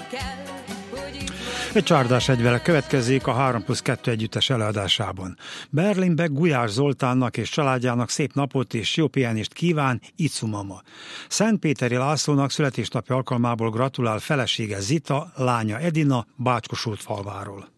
Egy csárdás egyvele következik a 3+2 együttes előadásában. Berlinbe Gulyás Zoltánnak és családjának szép napot és jó pihenést kíván Icu mama. Szentpéteri Lászlónak születésnapja alkalmából gratulál felesége Zita, lánya Edina Bácskosútfalváról.